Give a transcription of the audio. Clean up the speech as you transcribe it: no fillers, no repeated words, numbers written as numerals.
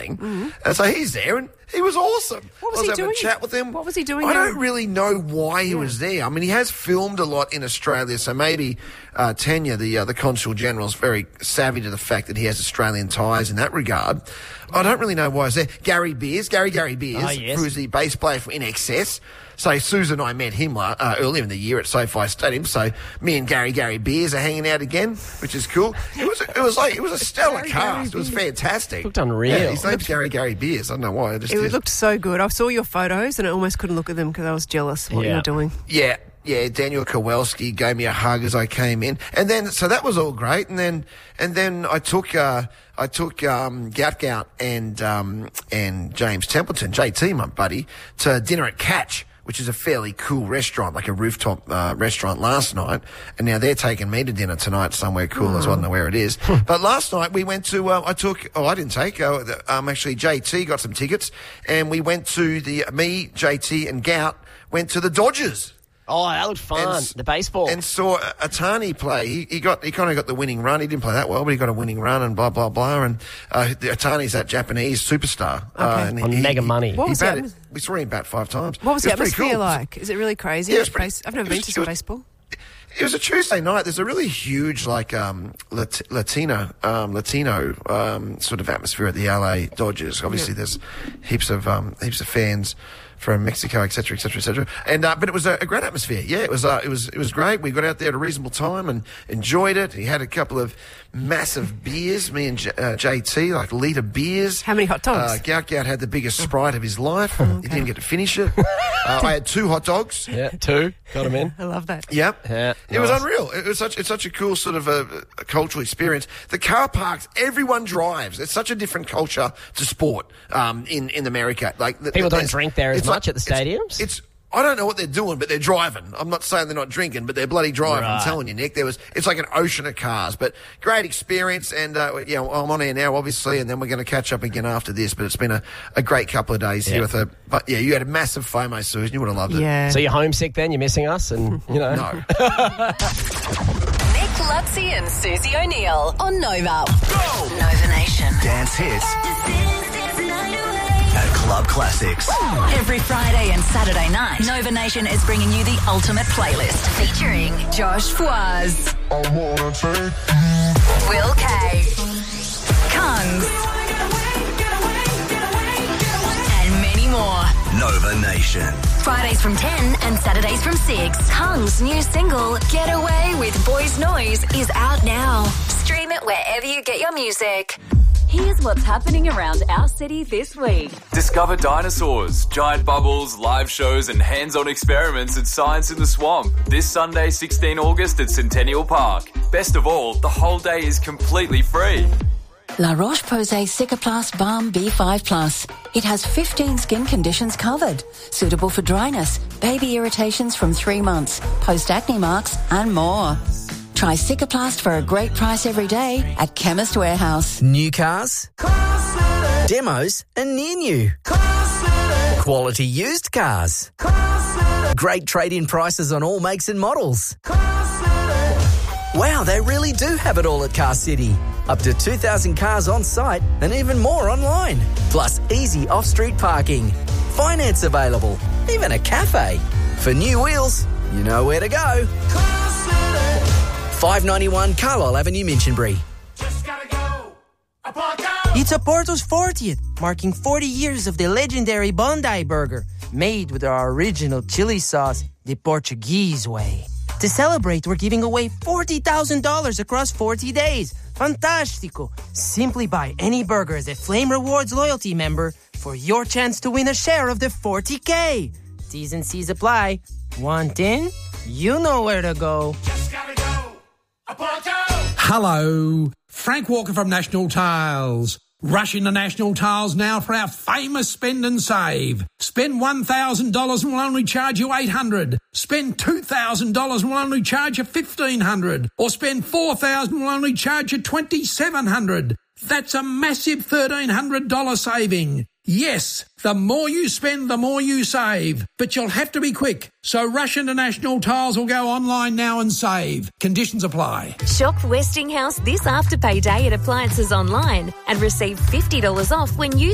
something. And so he's there, and he was awesome. What was I he having doing? a chat with him. What was he doing I there? don't really know why he was there. I mean, he has filmed a lot in Australia, so maybe Tanya, the Consul General, is very savvy to the fact that he has Australian ties in that regard. I don't really know why he's there. Gary Beers, who's the bass player for INXS. So Susan and I met him earlier in the year at SoFi Stadium. So me and Gary Beers are hanging out again, which is cool. It was a stellar cast. It was fantastic. Looked unreal. Yeah, his name's Gary Beers. I don't know why. It looked so good. I saw your photos and I almost couldn't look at them because I was jealous what you were doing. Yeah. Yeah, Daniel Kowalski gave me a hug as I came in, and then so that was all great. And then I took Gout and James Templeton, JT, my buddy, to dinner at Catch, which is a fairly cool restaurant, like a rooftop restaurant last night. And now they're taking me to dinner tonight somewhere cool as well. I don't know where it is. But last night we went to, actually JT got some tickets, and we went to JT and Gout went to the Dodgers. Oh, that looked fun. The baseball. And saw Atani play. He kind of got the winning run. He didn't play that well, but he got a winning run and blah, blah, blah. And Atani's that Japanese superstar. Okay. On mega money. We saw him bat 5 times. What was the atmosphere cool. like? Is it really crazy? Yeah, I've never been to some baseball. It was a Tuesday night. There's a really huge, Latino sort of atmosphere at the LA Dodgers. Obviously, there's heaps of fans from Mexico, et cetera, et cetera, et cetera. And, but it was a great atmosphere. Yeah, it was great. We got out there at a reasonable time and enjoyed it. He had a couple of massive beers, me and JT, like litre beers. How many hot dogs? Gout had the biggest Sprite of his life. Okay. He didn't get to finish it. I had 2 hot dogs. Yeah, 2. Got him in. I love that. Yep. Yeah, it was unreal. It's such a cool sort of a cultural experience. The car parks, everyone drives. It's such a different culture to sport in America. Like people don't drink there as much at the stadiums. I don't know what they're doing, but they're driving. I'm not saying they're not drinking, but they're bloody driving. Right. I'm telling you, Nick. It's like an ocean of cars, but great experience. And I'm on air now, obviously, and then we're going to catch up again after this. But it's been a great couple of days here with But yeah, you had a massive FOMO, Susan. You would have loved it. Yeah. So you're homesick then? You're missing us, and No. Nick Lutzi and Susie O'Neill on Nova. Go! Nova Nation. Dance hits at Club Classics. Every Friday and Saturday night, Nova Nation is bringing you the ultimate playlist featuring Josh Fwaz, Will K, Kungs, and many more. Nova Nation. Fridays from 10 and Saturdays from 6. Kungs' new single, Get Away with Boys Noise, is out now. Stream it wherever you get your music. Here's what's happening around our city this week. Discover dinosaurs, giant bubbles, live shows and hands-on experiments at Science in the Swamp this Sunday, 16 August at Centennial Park. Best of all, the whole day is completely free. La Roche-Posay Cicaplast Balm B5 Plus. It has 15 skin conditions covered. Suitable for dryness, baby irritations from 3 months, post-acne marks and more. Try Cicaplast for a great price every day at Chemist Warehouse. New cars, demos and near new. Quality used cars. Great trade-in prices on all makes and models. Wow, they really do have it all at Car City. Up to 2,000 cars on site and even more online. Plus easy off-street parking. Finance available. Even a cafe. For new wheels, you know where to go. 591 Carlisle Avenue, Minchinbury. It's Oporto's 40th, marking 40 years of the legendary Bondi Burger, made with our original chili sauce, the Portuguese way. To celebrate, we're giving away $40,000 across 40 days. Fantastico! Simply buy any burger as a Flame Rewards loyalty member for your chance to win a share of the $40K. T's and C's apply. Want in? You know where to go. Just gotta go. Hello, Frank Walker from National Tiles. Rush into National Tiles now for our famous spend and save. Spend $1,000 and we'll only charge you $800. Spend $2,000 and we'll only charge you $1,500. Or spend $4,000 and we'll only charge you $2,700. That's a massive $1,300 saving. Yes, the more you spend, the more you save. But you'll have to be quick. So rush into National Tiles or go online now and save. Conditions apply. Shop Westinghouse this Afterpay Day at Appliances Online and receive $50 off when you